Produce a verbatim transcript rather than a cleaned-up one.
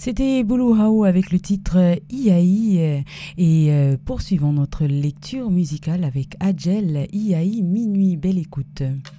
C'était Bulu Hau avec le titre Iai et euh, poursuivons notre lecture musicale avec Adjel Iai Minuit. Belle écoute.